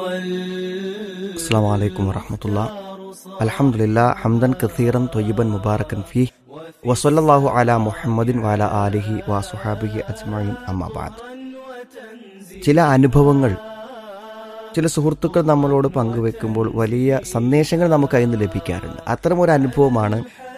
അസ്സലാമു അലൈക്കും വറഹ്മത്തുള്ളാഹി. അൽഹംദുലില്ലാഹ് ഹംദൻ കസീറൻ ത്വയ്യിബൻ മുബാറകൻ ഫീഹ് വസല്ലല്ലാഹു അലാ മുഹമ്മദിൻ വഅലാ ആലിഹി വസുഹാബിഹി അജ്മഈൻ. അമ്മാ ബഅദ്. ചില അനുഭവങ്ങൾ ചില സുഹൃത്തുക്കൾ നമ്മളോട് പങ്കുവെക്കുമ്പോൾ വലിയ സന്ദേശങ്ങൾ നമുക്ക് അതിൽ നിന്ന് ലഭിക്കാറുണ്ട്. അത്തരമൊരു അനുഭവമാണ്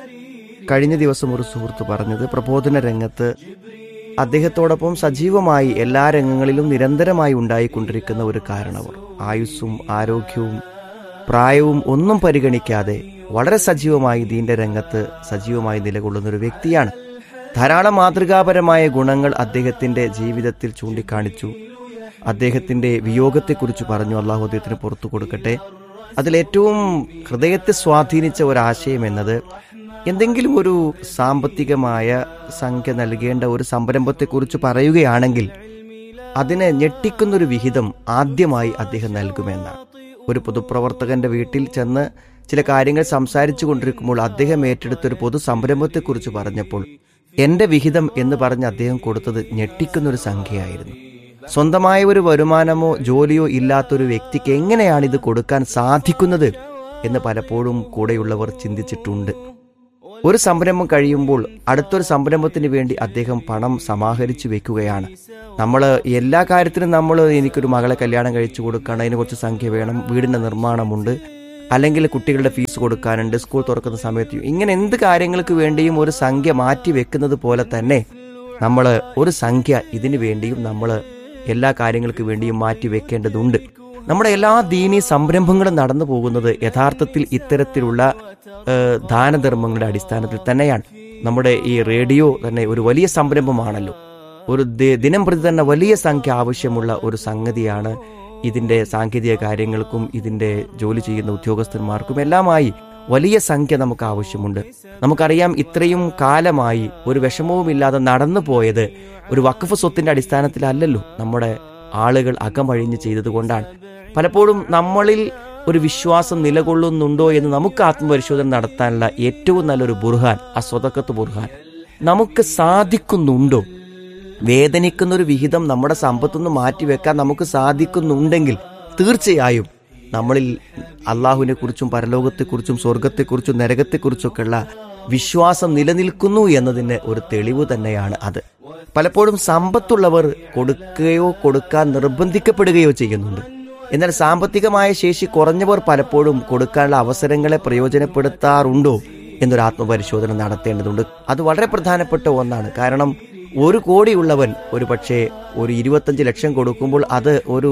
കഴിഞ്ഞ ദിവസം ഒരു സുഹൃത്ത് പറഞ്ഞത്. പ്രബോധന രംഗത്ത് അദ്ദേഹത്തോടൊപ്പം സജീവമായി എല്ലാ രംഗങ്ങളിലും നിരന്തരമായി ഉണ്ടായിക്കൊണ്ടിരിക്കുന്ന ഒരു കാരണവർ, ആയുസ്സും ആരോഗ്യവും പ്രായവും ഒന്നും പരിഗണിക്കാതെ വളരെ സജീവമായി ദീന്റെ രംഗത്ത് സജീവമായി നിലകൊള്ളുന്ന ഒരു വ്യക്തിയാണ്. ധാരാളം മാതൃകാപരമായ ഗുണങ്ങൾ അദ്ദേഹത്തിന്റെ ജീവിതത്തിൽ ചൂണ്ടിക്കാണിച്ചു. അദ്ദേഹത്തിന്റെ വിയോഗത്തെക്കുറിച്ച് പറഞ്ഞു. അള്ളാഹു അദ്ദേഹത്തിന് പുറത്തു കൊടുക്കട്ടെ. അതിലേറ്റവും ഹൃദയത്തെ സ്വാധീനിച്ച ഒരാശയം എന്നത്, എന്തെങ്കിലും ഒരു സാമ്പത്തികമായ സംഖ്യ നൽകേണ്ട ഒരു സംരംഭത്തെക്കുറിച്ച് പറയുകയാണെങ്കിൽ അതിനെ ഞെട്ടിക്കുന്നൊരു വിഹിതം ആദ്യമായി അദ്ദേഹം നൽകുമെന്നാണ്. ഒരു പൊതുപ്രവർത്തകന്റെ വീട്ടിൽ ചെന്ന് ചില കാര്യങ്ങൾ സംസാരിച്ചു കൊണ്ടിരിക്കുമ്പോൾ അദ്ദേഹം ഏറ്റെടുത്തൊരു പൊതു സംരംഭത്തെക്കുറിച്ച് പറഞ്ഞപ്പോൾ എന്റെ വിഹിതം എന്ന് പറഞ്ഞ് അദ്ദേഹം കൊടുത്തത് ഞെട്ടിക്കുന്നൊരു സംഖ്യയായിരുന്നു. സ്വന്തമായ ഒരു വരുമാനമോ ജോലിയോ ഇല്ലാത്തൊരു വ്യക്തിക്ക് എങ്ങനെയാണ് ഇത് കൊടുക്കാൻ സാധിക്കുന്നത് എന്ന് പലപ്പോഴും കൂടെയുള്ളവർ ചിന്തിച്ചിട്ടുണ്ട്. ഒരു സംരംഭം കഴിയുമ്പോൾ അടുത്തൊരു സംരംഭത്തിന് വേണ്ടി അദ്ദേഹം പണം സമാഹരിച്ചു വെക്കുകയാണ്. നമ്മൾ എല്ലാ കാര്യത്തിനും എനിക്കൊരു മകളെ കല്യാണം കഴിച്ചു കൊടുക്കണം, അതിന് കുറച്ച് സംഖ്യ വേണം, വീടിൻ്റെ നിർമ്മാണമുണ്ട്, അല്ലെങ്കിൽ കുട്ടികളുടെ ഫീസ് കൊടുക്കാനുണ്ട്, സ്കൂൾ തുറക്കുന്ന സമയത്ത്, ഇങ്ങനെ എന്ത് കാര്യങ്ങൾക്ക് വേണ്ടിയും ഒരു സംഖ്യ മാറ്റി വെക്കുന്നത് പോലെ തന്നെ നമ്മൾ ഒരു സംഖ്യ ഇതിനു വേണ്ടിയും നമ്മൾ എല്ലാ കാര്യങ്ങൾക്ക് വേണ്ടിയും മാറ്റി വെക്കേണ്ടതുണ്ട്. നമ്മുടെ എല്ലാ ദീനീ സംരംഭങ്ങളും നടന്നു പോകുന്നത് യഥാർത്ഥത്തിൽ ഇത്തരത്തിലുള്ള ദാനധർമ്മങ്ങളുടെ അടിസ്ഥാനത്തിൽ തന്നെയാണ്. നമ്മുടെ ഈ റേഡിയോ തന്നെ ഒരു വലിയ സംരംഭമാണല്ലോ. ഒരു ദിനം പ്രതി തന്നെ വലിയ സംഖ്യ ആവശ്യമുള്ള ഒരു സംഗതിയാണ്. ഇതിന്റെ സാങ്കേതിക കാര്യങ്ങൾക്കും ഇതിന്റെ ജോലി ചെയ്യുന്ന ഉദ്യോഗസ്ഥന്മാർക്കും എല്ലാമായി വലിയ സംഖ്യ നമുക്ക് ആവശ്യമുണ്ട്. നമുക്കറിയാം, ഇത്രയും കാലമായി ഒരു വിഷമവുമില്ലാതെ നടന്നു പോയത് ഒരു വഖഫ് സ്വത്തിന്റെ അടിസ്ഥാനത്തിലല്ലല്ലോ. നമ്മുടെ ആളുകൾ അകമഴിഞ്ഞ് ചെയ്തതുകൊണ്ടാണ്. പലപ്പോഴും നമ്മളിൽ ഒരു വിശ്വാസം നിലകൊള്ളുന്നുണ്ടോ എന്ന് നമുക്ക് ആത്മപരിശോധന നടത്താനുള്ള ഏറ്റവും നല്ലൊരു ബുർഹാൻ, സ്വതക്കത്ത് ബുർഹാൻ. നമുക്ക് സാധിക്കുന്നുണ്ടോ? വേദനിക്കുന്നൊരു വിഹിതം നമ്മുടെ സമ്പത്തുനിന്ന് മാറ്റിവെക്കാൻ നമുക്ക് സാധിക്കുന്നുണ്ടെങ്കിൽ തീർച്ചയായും നമ്മളിൽ അള്ളാഹുവിനെ കുറിച്ചും പരലോകത്തെക്കുറിച്ചും സ്വർഗത്തെക്കുറിച്ചും നരകത്തെക്കുറിച്ചൊക്കെയുള്ള വിശ്വാസം നിലനിൽക്കുന്നു എന്നതിന് ഒരു തെളിവ് തന്നെയാണ് അത്. പലപ്പോഴും സമ്പത്തുള്ളവർ കൊടുക്കുകയോ കൊടുക്കാൻ നിർബന്ധിക്കപ്പെടുകയോ ചെയ്യുന്നുണ്ട്. എന്നാൽ സാമ്പത്തികമായ ശേഷി കുറഞ്ഞവർ പലപ്പോഴും കൊടുക്കാനുള്ള അവസരങ്ങളെ പ്രയോജനപ്പെടുത്താറുണ്ടോ എന്നൊരു ആത്മപരിശോധന നടത്തേണ്ടതുണ്ട്. അത് വളരെ പ്രധാനപ്പെട്ട ഒന്നാണ്. കാരണം 1 കോടിയുള്ളവൻ ഒരു പക്ഷേ ഒരു 25 ലക്ഷം കൊടുക്കുമ്പോൾ അത് ഒരു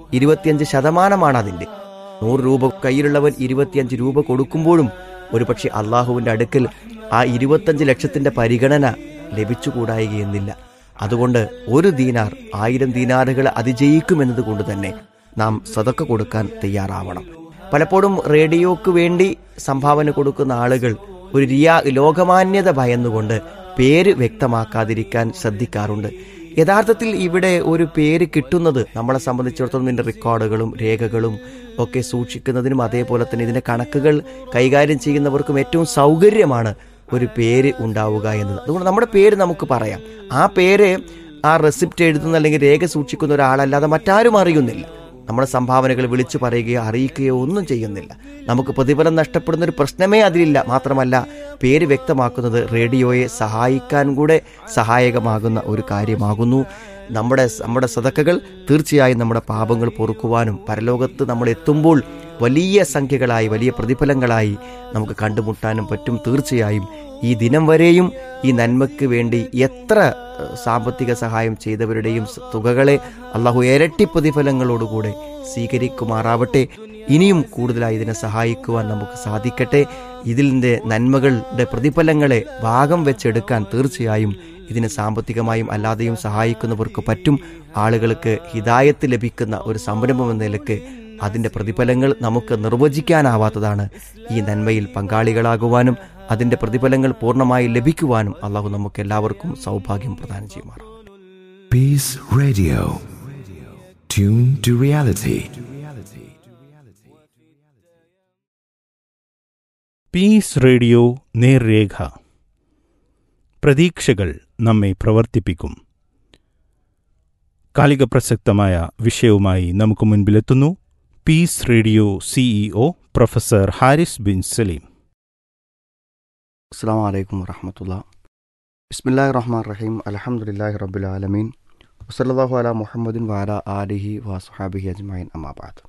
25% അതിൻ്റെ. 100 രൂപ കയ്യിലുള്ളവൻ 25 രൂപ കൊടുക്കുമ്പോഴും ഒരു പക്ഷേ അള്ളാഹുവിൻ്റെ അടുക്കൽ ആ 25 ലക്ഷത്തിന്റെ പരിഗണന ലഭിച്ചുകൂടായികയെന്നില്ല. അതുകൊണ്ട് 1 ദീനാർ 1000 ദീനാറുകൾ അതിജയിക്കുമെന്നത് കൊണ്ട് തന്നെ നാം സദക്ക കൊടുക്കാൻ തയ്യാറാവണം. പലപ്പോഴും റേഡിയോക്ക് വേണ്ടി സംഭാവന കൊടുക്കുന്ന ആളുകൾ ഒരു ലോകമാന്യത ഭയന്നുകൊണ്ട് പേര് വ്യക്തമാക്കാതിരിക്കാൻ ശ്രദ്ധിക്കാറുണ്ട്. യഥാർത്ഥത്തിൽ ഇവിടെ ഒരു പേര് കിട്ടുന്നത് നമ്മളെ സംബന്ധിച്ചിടത്തോളം ഇതിൻ്റെ റെക്കോർഡുകളും രേഖകളും ഒക്കെ സൂക്ഷിക്കുന്നതിനും അതേപോലെ തന്നെ ഇതിൻ്റെ കണക്കുകൾ കൈകാര്യം ചെയ്യുന്നവർക്കും ഏറ്റവും സൗകര്യമാണ് ഒരു പേര് ഉണ്ടാവുക എന്നത്. അതുകൊണ്ട് നമ്മുടെ പേര് നമുക്ക് പറയാം. ആ പേര് ആ റെസിപ്റ്റ് എഴുതുന്ന അല്ലെങ്കിൽ രേഖ സൂക്ഷിക്കുന്ന ഒരാളല്ലാതെ മറ്റാരും അറിയുന്നില്ല. നമ്മുടെ സംഭാവനകൾ വിളിച്ചു പറയുകയോ അറിയിക്കുകയോ ഒന്നും ചെയ്യുന്നില്ല. നമുക്ക് പ്രതിഫലം നഷ്ടപ്പെടുന്ന ഒരു പ്രശ്നമേ അതിലില്ല. മാത്രമല്ല, പേര് വ്യക്തമാക്കുന്നത് റേഡിയോയെ സഹായിക്കാൻ കൂടെ സഹായകമാകുന്ന ഒരു കാര്യമാകുന്നു. നമ്മുടെ സദക്കകൾ തീർച്ചയായും നമ്മുടെ പാപങ്ങൾ പൊറുക്കുവാനും പരലോകത്ത് നമ്മൾ എത്തുമ്പോൾ വലിയ സംഖ്യകളായി വലിയ പ്രതിഫലങ്ങളായി നമുക്ക് കണ്ടുമുട്ടാനും പറ്റും. തീർച്ചയായും ഈ ദിനം വരെയും ഈ നന്മയ്ക്ക് വേണ്ടി എത്ര സാമ്പത്തിക സഹായം ചെയ്തവരുടെയും തുകകളെ അള്ളാഹു ഇരട്ടി പ്രതിഫലങ്ങളോടുകൂടെ സ്വീകരിക്കുമാറാവട്ടെ. ഇനിയും കൂടുതലായി ഇതിനെ സഹായിക്കുവാൻ നമുക്ക് സാധിക്കട്ടെ. ഇതിൻ്റെ നന്മകളുടെ പ്രതിഫലങ്ങളെ ഭാഗം വെച്ചെടുക്കാൻ തീർച്ചയായും ഇതിനെ സാമ്പത്തികമായും അല്ലാതെയും സഹായിക്കുന്നവർക്ക് പറ്റും. ആളുകൾക്ക് ഹിദായത്ത് ലഭിക്കുന്ന ഒരു സംരംഭം എന്ന നിലയ്ക്ക് അതിൻ്റെ പ്രതിഫലങ്ങൾ നമുക്ക് നിർവചിക്കാനാവാത്തതാണ്. ഈ നന്മയിൽ പങ്കാളികളാകുവാനും അതിൻ്റെ പ്രതിഫലങ്ങൾ പൂർണ്ണമായി ലഭിക്കുവാനും അള്ളാഹു നമുക്ക് എല്ലാവർക്കും സൗഭാഗ്യം പ്രദാനം ചെയ്യുമാറാം. Peace Radio. Tune to reality. Piece radio നേർരേഖ. പ്രതീക്ഷകൾ നമ്മെ പ്രവർത്തിപ്പിക്കും. കാലിക പ്രസക്തമായ വിഷയവുമായി നമുക്ക് മുൻപിലെത്തുന്നു piece radio CEO professor Haris bin Saleem. അസ്സലാമു അലൈക്കും വറഹ്മത്തുള്ളാഹി. ബിസ്മില്ലാഹിർ റഹ്മാനിർ റഹീം. അൽഹംദുലില്ലാഹി റബ്ബിൽ ആലമീൻ. വസല്ലല്ലാഹു അലാ മുഹമ്മദിൻ വഅലാ ആലിഹി വസ്ഹബിഹി അജ്മഈൻ. അമ്മാ ബഅദ്.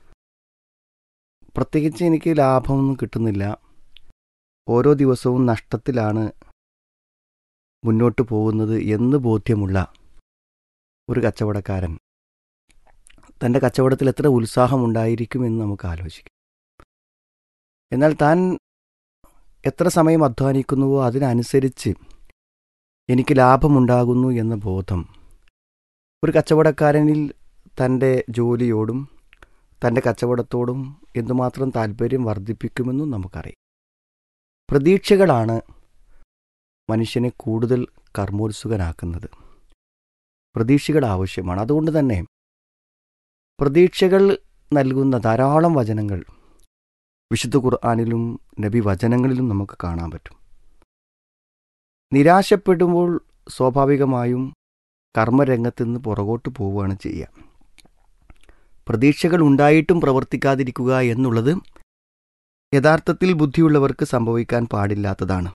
പ്രത്യേകിച്ച് എനിക്ക് ലാഭമൊന്നും കിട്ടുന്നില്ല, ഓരോ ദിവസവും നഷ്ടത്തിലാണ് മുന്നോട്ട് പോകുന്നത് എന്ന് ബോധ്യമുള്ള ഒരു കച്ചവടക്കാരൻ തൻ്റെ കച്ചവടത്തിൽ എത്ര ഉത്സാഹമുണ്ടായിരിക്കുമെന്ന് നമുക്ക് ആലോചിക്കാം. എന്നാൽ താൻ എത്ര സമയം അധ്വാനിക്കുന്നുവോ അതിനനുസരിച്ച് എനിക്ക് ലാഭമുണ്ടാകുന്നു എന്ന ബോധം ഒരു കച്ചവടക്കാരനിൽ തൻ്റെ ജോലിയോടും തൻ്റെ കച്ചവടത്തോടും എന്തുമാത്രം താല്പര്യം വർദ്ധിപ്പിക്കുമെന്നും നമുക്കറിയാം. പ്രതീക്ഷകളാണ് മനുഷ്യനെ കൂടുതൽ കർമ്മോത്സുകനാക്കുന്നത്. പ്രതീക്ഷകൾ ആവശ്യമാണ്. അതുകൊണ്ട് തന്നെ പ്രതീക്ഷകൾ നൽകുന്ന ധാരാളം വചനങ്ങൾ വിശുദ്ധ ഖുർആനിലും നബി വചനങ്ങളിലും നമുക്ക് കാണാൻ പറ്റും. നിരാശപ്പെടുമ്പോൾ സ്വാഭാവികമായും കർമ്മരംഗത്ത് നിന്ന് പുറകോട്ട് പോവുകയാണ് ചെയ്യുക. പ്രതീക്ഷകൾ ഉണ്ടായിട്ടും പ്രവർത്തിക്കാതിരിക്കുക എന്നുള്ളത് യഥാർത്ഥത്തിൽ ബുദ്ധിയുള്ളവർക്ക് സംഭവിക്കാൻ പാടില്ലാത്തതാണ്.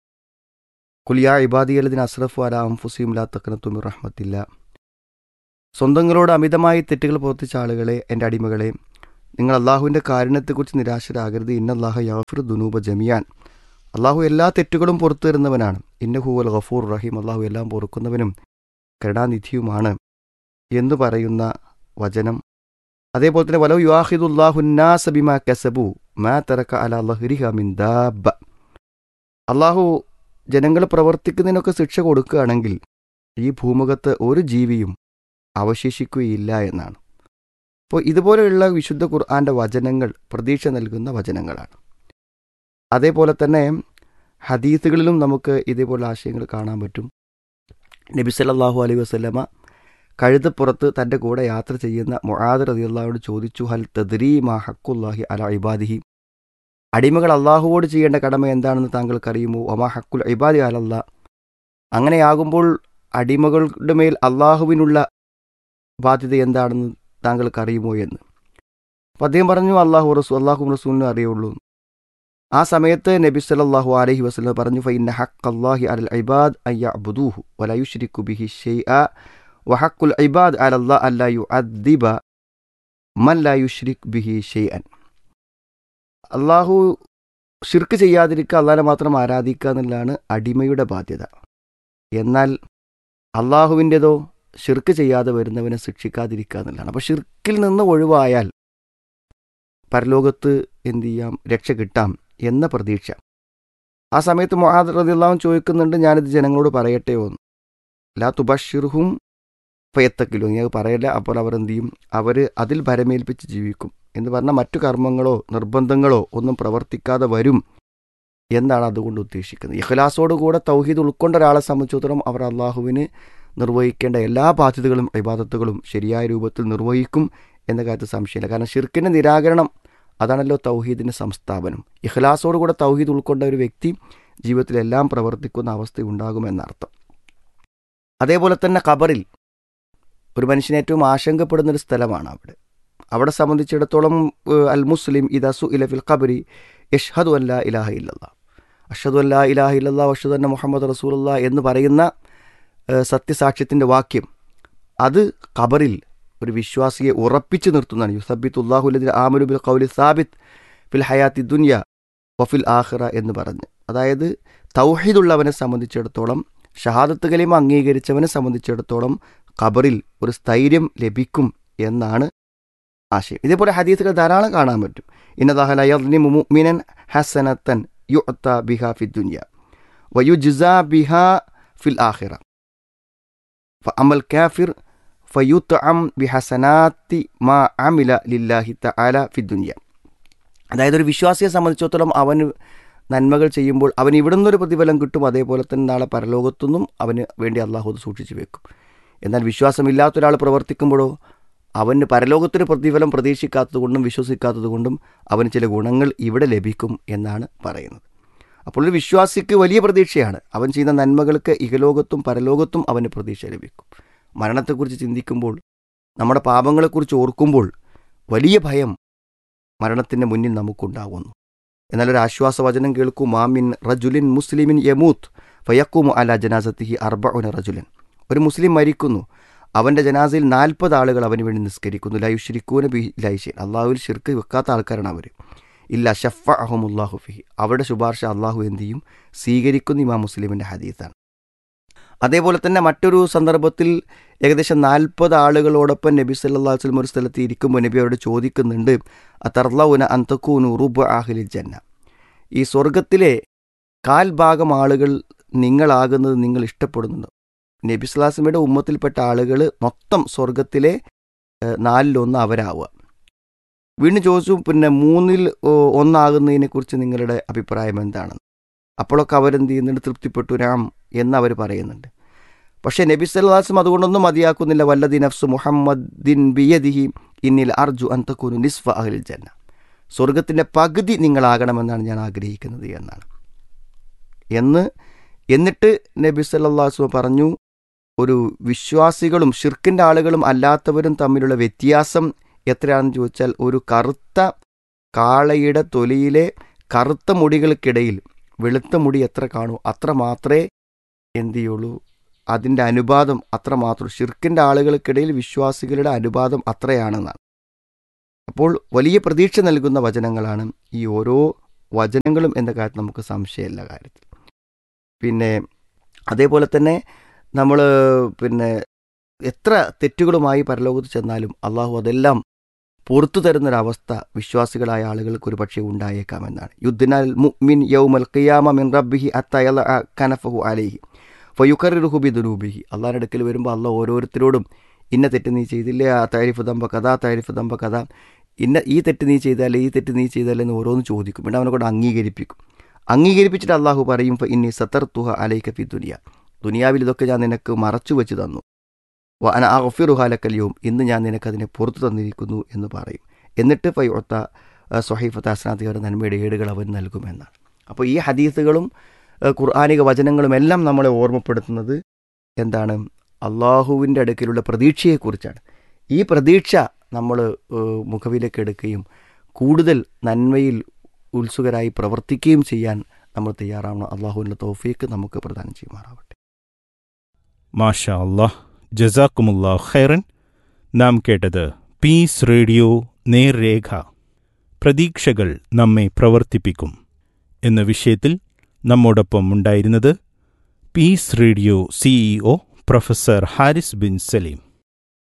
ഖുൽ യാ ഇബാദിയല്ലദീന അസ്റഫു അലാ അൻഫുസിഹിം ലാ തഖ്നതു മിർ റഹ്മത്തില്ലാ. സ്വന്തങ്ങളോട് അമിതമായി തെറ്റുകൾ പ്രവർത്തിച്ച ആളുകളെ, എൻ്റെ അടിമകളെ, നിങ്ങൾ അള്ളാഹുവിൻ്റെ കാരുണ്യത്തെക്കുറിച്ച് നിരാശരാകരുത്. ഇന്നല്ലാഹ യഗ്ഫിറു ദുനൂബ ജമിയാൻ. അള്ളാഹു എല്ലാ തെറ്റുകളും പുറത്തു തരുന്നവനാണ്. ഇന്നഹു വൽ ഗഫൂർ റഹീം. അള്ളാഹു എല്ലാം പൊറുക്കുന്നവനും കരുണാനിധിയുമാണ് എന്ന് പറയുന്ന വചനം. അതേപോലെ തന്നെ വലൗ യുആഖിദുല്ലാഹു അന്നാസ ബിമാ കസബു മാ തറക അലാ ലഹ്രിഹാ മിൻ ദാബ്ബ. അള്ളാഹു ജനങ്ങൾ പ്രവർത്തിക്കുന്നതിനൊക്കെ ശിക്ഷ കൊടുക്കുകയാണെങ്കിൽ ഈ ഭൂമുഖത്ത് ഒരു ജീവിയും അവശേഷിക്കുകയില്ല എന്നാണ്. അപ്പോൾ ഇതുപോലെയുള്ള വിശുദ്ധ ഖുർആൻ്റെ വചനങ്ങൾ പ്രതീക്ഷ നൽകുന്ന വചനങ്ങളാണ്. അതേപോലെ തന്നെ ഹദീസുകളിലും നമുക്ക് ഇതേപോലെ ആശയങ്ങൾ കാണാൻ പറ്റും. നബി സല്ലല്ലാഹു അലൈഹി വസല്ലമ കഴുതപ്പുറത്ത് തൻ്റെ കൂടെ യാത്ര ചെയ്യുന്ന മുആദ് റളിയല്ലാഹുവിനോട് ചോദിച്ചു, ഹൽ തദ്രീ മാ ഹഖുല്ലാഹി അലാ ഇബാദിഹി. അടിമകൾ അള്ളാഹുവോട് ചെയ്യേണ്ട കടമ എന്താണെന്ന് താങ്കൾക്കറിയുമോ? വമാ ഹഖുൽ ഇബാദി അലല്ലാ. അങ്ങനെയാകുമ്പോൾ അടിമകളുടെ മേൽ അള്ളാഹുവിനുള്ള ബാധ്യത എന്താണെന്ന് താങ്കൾക്കറിയുമോ എന്ന്. അപ്പം അദ്ദേഹം പറഞ്ഞു, അള്ളാഹു റസൂലിനും അറിയുള്ളൂ. ആ സമയത്ത് നബി സല്ലല്ലാഹു അലൈഹി വസല്ലം പറഞ്ഞു, ഫഇന്ന ഹഖ്ഖല്ലാഹി അലൽ ഇബാദ് അൻ യഅ്ബുദൂഹു വലാ യുശ്രികു ബിഹി ശൈഅ വഹഖുൽ ഇബാദ് അലല്ലാഹി അല്ലാ യുഅദ്ദിബ മൻ ലാ യുശ്രിക് ബിഹി ശൈഅൻ. അള്ളാഹു ശിർക്ക് ചെയ്യാതിരിക്കുക, അള്ളാഹിനെ മാത്രം ആരാധിക്കുക എന്നുള്ളതാണ് അടിമയുടെ ബാധ്യത. എന്നാൽ അള്ളാഹുവിൻ്റെതോ ഷിർക്ക് ചെയ്യാതെ വരുന്നവനെ ശിക്ഷിക്കാതിരിക്കുക എന്നുള്ളതാണ്. അപ്പോൾ ഷിർക്കിൽ നിന്ന് ഒഴിവായാൽ പരലോകത്ത് എന്തു ചെയ്യാം, രക്ഷ കിട്ടാം എന്ന പ്രതീക്ഷ. ആ സമയത്ത് മുആദ് റളിയല്ലാഹു ചോദിക്കുന്നുണ്ട്, ഞാനിത് ജനങ്ങളോട് പറയട്ടെ എന്ന്. ലാ തുബശ്ശിർഹും ഫയത്തക്കിലോ, നീ അത് പറയല്ല. അപ്പോൾ അവർ എന്തു ചെയ്യും, അവർ അതിൽ ഭരമേൽപ്പിച്ച് ജീവിക്കും എന്ന് പറഞ്ഞാൽ മറ്റു കർമ്മങ്ങളോ നിർബന്ധങ്ങളോ ഒന്നും പ്രവർത്തിക്കാതെ വരും എന്നാണ് അതുകൊണ്ട് ഉദ്ദേശിക്കുന്നത്. ഇഖ്ലാസോടുകൂടെ തൗഹീദ് ഉൾക്കൊണ്ട ഒരാളെ സംബന്ധിച്ചിടത്തോളം അവർ അള്ളാഹുവിന് നിർവഹിക്കേണ്ട എല്ലാ ബാധ്യതകളും ഇബാദത്തുകളും ശരിയായ രൂപത്തിൽ നിർവഹിക്കും എന്ന കാര്യത്തിൽ സംശയമില്ല. കാരണം ഷിർക്കിൻ്റെ നിരാകരണം അതാണല്ലോ തൗഹീദിൻ്റെ സംസ്ഥാപനം. ഇഖ്ലാസോടുകൂടെ തൗഹീദ് ഉൾക്കൊണ്ട ഒരു വ്യക്തി ജീവിതത്തിലെല്ലാം പ്രവർത്തിക്കുന്ന അവസ്ഥ ഉണ്ടാകുമെന്നർത്ഥം. അതേപോലെ തന്നെ ഖബറിൽ ഒരു മനുഷ്യന് ഏറ്റവും ആശങ്കപ്പെടുന്നൊരു സ്ഥലമാണ് അവിടെ സംബന്ധിച്ചിടത്തോളം അൽ മുസ്ലിം ഇദാ സുഇല ഫിൽ ഖബരി യഷ്ഹദു അൻ ലാ ഇലാഹ ഇല്ലല്ലാഹ് അഷ്ഹദു അൻ ലാ ഇലാഹ ഇല്ലല്ലാഹ് വഅഷ്ഹദു അന്ന മുഹമ്മദ് റസൂലുള്ളാഹ് എന്ന് പറയുന്ന സത്യസാക്ഷ്യത്തിൻ്റെ വാക്യം, അത് ഖബറിൽ ഒരു വിശ്വാസിയെ ഉറപ്പിച്ചു നിർത്തുന്നതാണ്. യുസബ്ബിതുല്ലാഹു അല്ലദീന ആമനു ബിൽ ഖൗലി സാബിത്ത് ഫിൽ ഹയാത്തി ദുനിയ വഫിൽ ആഖിറ എന്ന് പറഞ്ഞ്, അതായത് തൗഹീദുള്ളവനെ സംബന്ധിച്ചിടത്തോളം, ഷഹാദത്ത് കലിമ അംഗീകരിച്ചവനെ സംബന്ധിച്ചിടത്തോളം ഖബറിൽ ഒരു സ്ഥൈര്യം ലഭിക്കും എന്നാണ് ആശയം. ഇതേപോലെ ഹദീസുകൾ ധാരാളം കാണാൻ പറ്റും. ഇന്നല്ലാഹ ലാ യദ്ലിമു മുഅ്മിനൻ ഹസനതൻ യുഅത ബിഹാ ഫിദ് ദുനിയ വയുജ്സാ ബിഹാ ഫിൽ ആഖിറ ഫഅമൽ കാഫിർ ഫയുത്അം ബിഹസനാത്തി മാ അമില ലില്ലാഹി തആല ഫിദ് ദുനിയ. അതായത് ഒരു വിശ്വാസിയെ സംബന്ധിച്ചിടത്തോളം അവന് നന്മകൾ ചെയ്യുമ്പോൾ അവന് ഇവിടെ നിന്നൊരു പ്രതിഫലം കിട്ടും, അതേപോലെ തന്നെ നാളെ പരലോകത്തുനിന്നും അവന് വേണ്ടി അള്ളാഹു അത് സൂക്ഷിച്ചു വെക്കും. എന്നാൽ വിശ്വാസമില്ലാത്തൊരാൾ പ്രവർത്തിക്കുമ്പോഴോ അവന് പരലോകത്തൊരു പ്രതിഫലം പ്രതീക്ഷിക്കാത്തത് കൊണ്ടും വിശ്വസിക്കാത്തത് കൊണ്ടും അവന് ചില ഗുണങ്ങൾ ഇവിടെ ലഭിക്കും എന്നാണ് പറയുന്നത്. അപ്പോൾ ഒരു വിശ്വാസിക്ക് വലിയ പ്രതീക്ഷയാണ്. അവൻ ചെയ്യുന്ന നന്മകൾക്ക് ഇഹലോകത്തും പരലോകത്തും അവന് പ്രതീക്ഷ ലഭിക്കും. മരണത്തെക്കുറിച്ച് ചിന്തിക്കുമ്പോൾ, നമ്മുടെ പാപങ്ങളെക്കുറിച്ച് ഓർക്കുമ്പോൾ വലിയ ഭയം മരണത്തിൻ്റെ മുന്നിൽ നമുക്കുണ്ടാകുന്നു. എന്നാൽ ഒരു ആശ്വാസവചനം കേൾക്കൂ. മാമിൻ റജുലിൻ മുസ്ലിമിൻ യമൂത്ത് ഫയക്കുമു അല ജനാസത്തിഹി 40 റജുലൻ. ഒരു മുസ്ലിം മരിക്കുന്നു, അവൻ്റെ ജനാസയിൽ 40 ആളുകൾ അവന് വേണ്ടി നിസ്കരിക്കുന്നു. ലയുശ്രിക്കൂന ബിഹി ലൈഷൈൻ, അള്ളാഹുവിൽ ശിർക്ക് വെക്കാത്ത ആൾക്കാരാണ് അവർ. ഇല്ല ഷഫഅഹുമുല്ലാഹു ഫിഹി, അവരുടെ ശുപാർശ അള്ളാഹു എന്ത് ചെയ്യും? സ്വീകരിക്കുന്ന ഇമാം മുസ്ലിമിൻ്റെ ഹദീസാണ്. അതേപോലെ തന്നെ മറ്റൊരു സന്ദർഭത്തിൽ ഏകദേശം 40 ആളുകളോടൊപ്പം നബി സല്ലല്ലാഹു അലൈഹി വസല്ലം ഒരു സ്ഥലത്ത് ഇരിക്കുമ്പോൾ നബി അവരോട് ചോദിക്കുന്നുണ്ട്, അതർലൗന അൻ തകൂനു റുബഅ അഹ്ലിൽ ജന്ന, ഈ സ്വർഗത്തിലെ 1/4 ഭാഗം ആളുകൾ നിങ്ങളാകുന്നത് നിങ്ങൾ ഇഷ്ടപ്പെടുന്നുണ്ടോ? നബി സല്ലല്ലാഹു അലൈഹി വസല്ലമയുടെ ഉമ്മത്തിൽപ്പെട്ട ആളുകൾ മൊത്തം സ്വർഗത്തിലെ 4/1 അവരാവുക. വീണ്ടും ചോദിച്ചു, പിന്നെ 1/3 ആകുന്നതിനെക്കുറിച്ച് നിങ്ങളുടെ അഭിപ്രായം എന്താണ്? അപ്പോഴൊക്കെ അവരെന്ത് ചെയ്യുന്നുണ്ട്? തൃപ്തിപ്പെട്ടു രാം എന്ന് അവർ പറയുന്നുണ്ട്. പക്ഷേ നബി സല്ലല്ലാഹു അലൈഹി വസല്ലം അതുകൊണ്ടൊന്നും മതിയാക്കുന്നില്ല. വല്ലദി നഫ്സു മുഹമ്മദിൻ ബിയദിഹി ഇന്നിൽ അർജു അൻ തകൂനു നിസ്ഫ അഹ്ലിൽ ജന്ന, സ്വർഗത്തിൻ്റെ പകുതി നിങ്ങളാകണമെന്നാണ് ഞാൻ ആഗ്രഹിക്കുന്നത് എന്നാണ്. എന്നിട്ട് നബി സല്ലല്ലാഹു അലൈഹി വസല്ലം പറഞ്ഞു, ഒരു വിശ്വാസികളും ഷിർക്കിൻ്റെ ആളുകളും അല്ലാത്തവരും തമ്മിലുള്ള വ്യത്യാസം എത്രയാണെന്ന് ചോദിച്ചാൽ, ഒരു കറുത്ത കാളയുടെ തൊലിയിലെ കറുത്ത മുടികൾക്കിടയിൽ വെളുത്ത മുടി എത്ര കാണൂ അത്ര മാത്രമേ എന്ത് ചെയ്യുള്ളൂ, അതിൻ്റെ അനുപാതം അത്രമാത്രം. ഷിർക്കിൻ്റെ ആളുകൾക്കിടയിൽ വിശ്വാസികളുടെ അനുപാതം അത്രയാണെന്നാണ്. അപ്പോൾ വലിയ പ്രതീക്ഷ നൽകുന്ന വചനങ്ങളാണ് ഈ ഓരോ വചനങ്ങളും എന്ന കാര്യത്തിൽ നമുക്ക് സംശയമില്ല കാര്യത്തിൽ. പിന്നെ അതേപോലെ തന്നെ നമ്മൾ എത്ര തെറ്റുകളുമായി പരലോകത്ത് ചെന്നാലും അള്ളാഹു അതെല്ലാം പുറത്തു തരുന്നൊരവസ്ഥ വിശ്വാസികളായ ആളുകൾക്ക് ഒരു പക്ഷേ ഉണ്ടായേക്കാമെന്നാണ്. യുദ്ധിനാൽ മുഅ്മിൻ യൗമൽ ഖിയാമ മിൻ റബ്ബിഹി അത്തയല കനഫഹു അലൈഹി ഫയുകർറിഹു ബിദുനൂബിഹി. അള്ളാഹിൻ്റെ അടുക്കൽ വരുമ്പോൾ അള്ളാഹ് ഓരോരുത്തരോടും ഇന്ന തെറ്റ് നീ ചെയ്തില്ലേ, ആ താരിഫ് ദമ്പ കഥ താരിഫ് ദമ്പ കഥ, ഈ തെറ്റ് നീ ചെയ്താലേ ഈ തെറ്റ് നീ ചെയ്താലേ എന്ന് ഓരോന്ന് ചോദിക്കും. പിന്നെ അവനെ കൊണ്ട് അംഗീകരിപ്പിച്ചിട്ട് അള്ളാഹു പറയും, ഇന്നി സതർതുഹ അലൈക ഫി ദുനിയ, ദുനിയാവിൽ ഇതൊക്കെ ഞാൻ നിനക്ക് മറച്ചു വെച്ച് തന്നു. അന അഗ്ഫിറുഹാ ലക്കൽ യൗം, ഇന്ന് ഞാൻ നിനക്കതിനെ പുറത്തു തന്നിരിക്കുന്നു എന്ന് പറയും. എന്നിട്ട് ഫയുഅത സ്വഹീഫത ഹസനാത്തുകളുടെ നന്മയുടെ ഏടുകൾ അവൻ നൽകുമെന്നാണ്. അപ്പോൾ ഈ ഹദീസുകളും ഖുർആനിക വചനങ്ങളും എല്ലാം നമ്മളെ ഓർമ്മപ്പെടുത്തുന്നത് എന്താണ്? അള്ളാഹുവിൻ്റെ അടുക്കലുള്ള പ്രതീക്ഷയെക്കുറിച്ചാണ്. ഈ പ്രതീക്ഷ നമ്മൾ മുഖവിലേക്ക് എടുക്കുകയും കൂടുതൽ നന്മയിൽ ഉത്സുകരായി പ്രവർത്തിക്കുകയും ചെയ്യാൻ നമ്മൾ തയ്യാറാവണം. അള്ളാഹുവിൻ്റെ തൗഫീക്ക് നമുക്ക് പ്രദാനം ചെയ്യുമാറാവട്ടെ. മാഷാ അല്ലാഹ്, ജസാക്കുമുല്ലാഹ് ഖൈറൻ. നാം കേട്ടത് പീസ് റേഡിയോ നേർരേഖ, പ്രതീക്ഷകൾ നമ്മെ പ്രവർത്തിപ്പിക്കും എന്ന വിഷയത്തിൽ നമ്മോടൊപ്പം ഉണ്ടായിരുന്നത് piece radio CEO professor Haris bin Saleem.